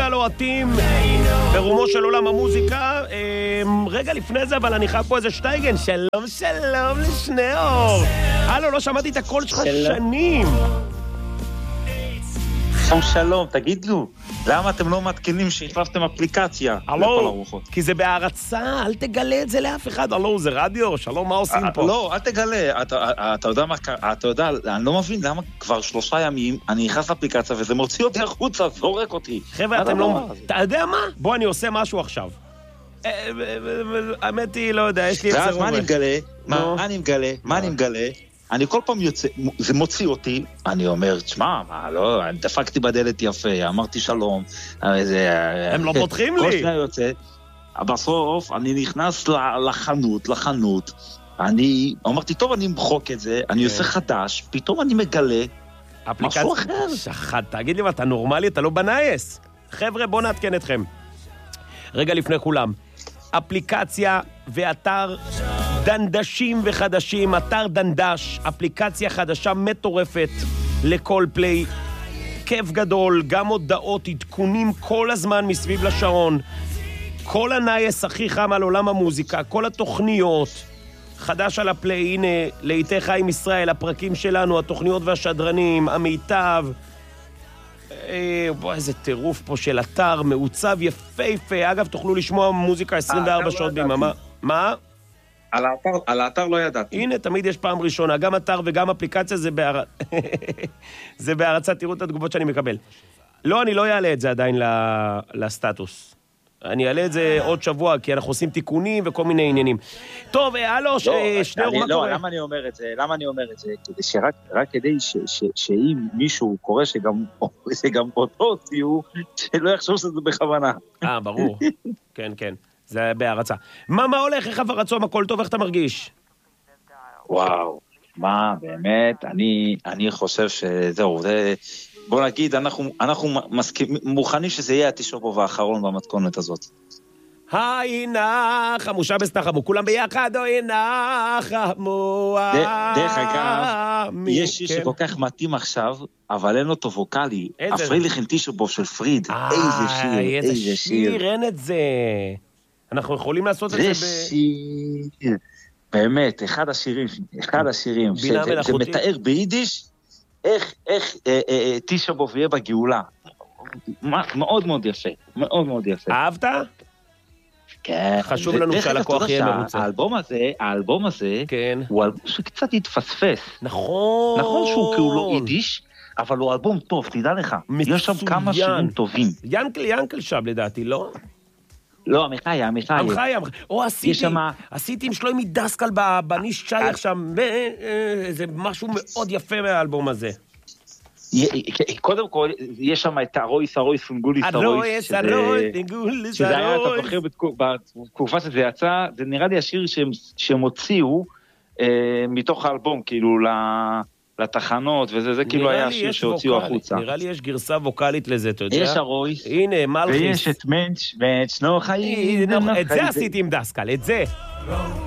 הלוהטים ברומו של עולם המוזיקה. רגע לפני זה, אבל אני חייב פה איזה שטייגן. שלום שלום לשני אור. הלו, לא שמעתי את הקול שלך שנים. שלום, תגידו, למה אתם לא מתקינים שהחלפתם אפליקציה? הלו, כי זה בהרצה, אל תגלה את זה לאף אחד. הלו, זה רדיו, שלום, מה עושים פה? לא, אל תגלה, אתה יודע מה, אתה יודע, אני לא מבין למה כבר 3 ימים אני נכנס לאפליקציה וזה מוציא אותי החוצה, זורק אותי. חבר'ה, אתם לא... אתה יודע מה? בוא, אני עושה משהו עכשיו. האמת היא, לא יודע, יש לי את זה... מה אני מגלה? אני כל פעם יוצא, זה מוציא אותי, אני אומר, תשמע, מה, לא, דפקתי בדלת יפה, אמרתי שלום, הם לא פותחים לי. כל שנייה יוצא, בסוף אני נכנס לחנות, אני אמרתי, טוב, אני אמחוק את זה, אני עושה חדש, פתאום אני מגלה משהו אחר. שחד, תגיד לי מה, אתה נורמלי, אתה לא בנייס. חבר'ה, בוא נעדכן אתכם. רגע לפני כולם, אפליקציה ואתר דנדשים וחדשים, אתר דנדש, אפליקציה חדשה מטורפת לכל פליי, כיף גדול, גם הודעות, עדכונים כל הזמן מסביב לשעון, כל הנייס הכי חם על עולם המוזיקה, כל התוכניות, חדש על הפליי, הנה, לעיתי חיים ישראל, הפרקים שלנו, התוכניות והשדרנים, המיטב, בוא, איזה טירוף פה של אתר, מעוצב יפהפה, אגב, תוכלו לשמוע מוזיקה 24 שעות ביממה. מה? על האתר לא ידעתי. הנה, תמיד יש פעם ראשונה, גם אתר וגם אפליקציה, זה בהרצה, תראו את התגובות שאני מקבל. לא, אני לא אעלה את זה עדיין לסטטוס. אני אעלה את זה עוד שבוע, כי אנחנו עושים תיקונים וכל מיני עניינים. טוב, הלו, שני אור, מה קורה? לא, למה אני אומר את זה? כדי רק כדי שאם מישהו קורא שגם אותו ציור, שלא יחשוב שזה בכוונה. ברור. כן, כן. זה בהרצה. מה הולך? איך הרצום? הכל טוב? איך אתה מרגיש? וואו, מה, באמת, אני חושב שזהו, בוא נגיד, אנחנו מוכנים שזה יהיה התשע"ב האחרון במתכונת הזאת. היי נחמו, שבס נחמו, כולם ביחד, היי נחמו. דרך אגב, יש שיר שכל כך מתאים עכשיו, אבל אין אותו ווקלי. הפריליכן תשע"ב של פריד. איזה שיר, אין את זה. אנחנו יכולים לעשות את זה שיר, באמת, אחד השירים, זה מתאר ביידיש, איך תשע"ב יהיה בגאולה. מאוד מאוד יפה, מאוד מאוד יפה. אהבת? כן. חשוב לנו שהלקוח יהיה מרוצה. האלבום הזה, הוא אלבום שקצת התפספס. נכון. נכון שהוא כאילו לא יידיש, אבל הוא אלבום טוב, תדע לך. יש שם כמה שירים טובים. ינקל שם לדעתי, לא? לא, עמיחי. או עשיתי עם שלומי דסקל בניש שייך שם, זה משהו מאוד יפה מהאלבום הזה. קודם כל, יש שם את הרויס פונגוליס, שזה היה, אתה זוכר בתקופה שזה יצא, זה נראה לי השיר שהם הוציאו מתוך האלבום, כאילו לתחנות, וזה כאילו היה השיר שהוציאו החוצה. נראה לי יש גרסה ווקלית לזה, אתה יודע? יש הרויס, הנה, מלכיס. ויש את מנץ' נו חיים. את זה עשיתי עם דסקל, את זה.